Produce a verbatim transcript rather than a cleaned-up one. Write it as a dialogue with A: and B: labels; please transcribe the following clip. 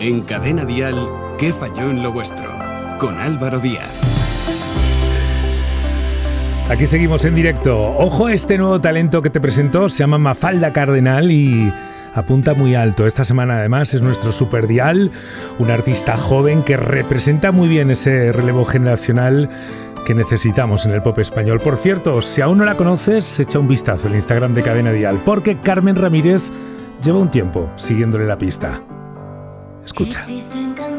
A: En Cadena Dial, ¿qué falló en lo vuestro? Con Álvaro Díaz.
B: Aquí seguimos en directo. Ojo a este nuevo talento que te presento, se llama Mafalda Cardenal y apunta muy alto. Esta semana además es nuestro superdial, un artista joven que representa muy bien ese relevo generacional que necesitamos en el pop español. Por cierto, si aún no la conoces, echa un vistazo al Instagram de Cadena Dial, porque Carmen Ramírez lleva un tiempo siguiéndole la pista. Escucha.